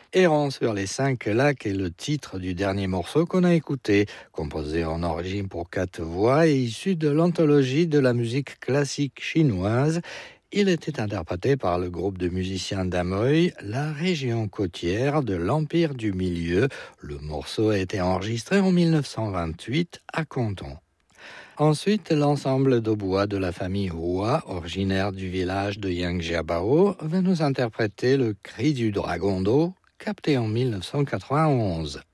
Errant sur les 5 lacs est le titre du dernier morceau qu'on a écouté, composé en origine pour 4 voix et issu de l'anthologie de la musique classique chinoise. Il était interprété par le groupe de musiciens d'Amoy, la région côtière de l'Empire du Milieu. Le morceau a été enregistré en 1928 à Canton. Ensuite, l'ensemble d'hautbois de la famille Hua, originaire du village de Yangjiabao, va nous interpréter le cri du dragon d'eau, capté en 1991.